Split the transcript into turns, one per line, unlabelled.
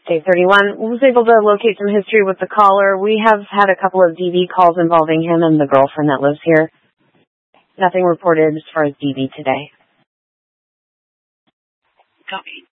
Day 31 was able to locate some history with the caller. We have had a couple of DV calls involving him and the girlfriend that lives here. Nothing reported as far as DV today.
Copy.